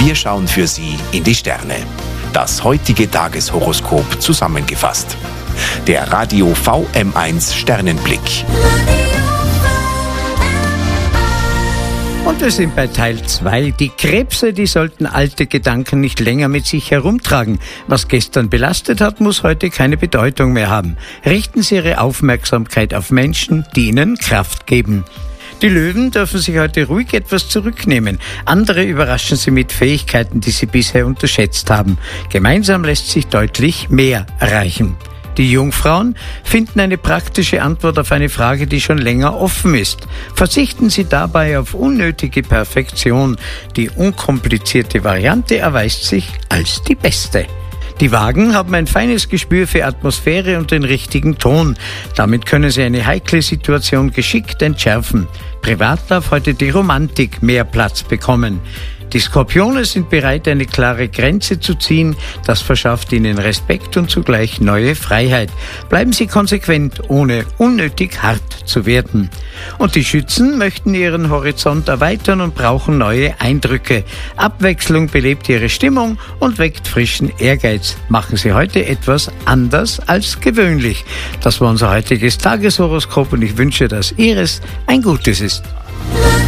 Wir schauen für Sie in die Sterne. Das heutige Tageshoroskop zusammengefasst. Der Radio VM1 Sternenblick. Und wir sind bei Teil 2. Die Krebse, die sollten alte Gedanken nicht länger mit sich herumtragen. Was gestern belastet hat, muss heute keine Bedeutung mehr haben. Richten Sie Ihre Aufmerksamkeit auf Menschen, die Ihnen Kraft geben. Die Löwen dürfen sich heute ruhig etwas zurücknehmen. Andere überraschen Sie mit Fähigkeiten, die Sie bisher unterschätzt haben. Gemeinsam lässt sich deutlich mehr erreichen. Die Jungfrauen finden eine praktische Antwort auf eine Frage, die schon länger offen ist. Verzichten Sie dabei auf unnötige Perfektion. Die unkomplizierte Variante erweist sich als die beste. Die Waagen haben ein feines Gespür für Atmosphäre und den richtigen Ton. Damit können Sie eine heikle Situation geschickt entschärfen. Privat darf heute die Romantik mehr Platz bekommen. Die Skorpione sind bereit, eine klare Grenze zu ziehen. Das verschafft ihnen Respekt und zugleich neue Freiheit. Bleiben Sie konsequent, ohne unnötig hart zu werden. Und die Schützen möchten ihren Horizont erweitern und brauchen neue Eindrücke. Abwechslung belebt ihre Stimmung und weckt frischen Ehrgeiz. Machen Sie heute etwas anders als gewöhnlich. Das war unser heutiges Tageshoroskop und ich wünsche, dass Ihres ein gutes ist.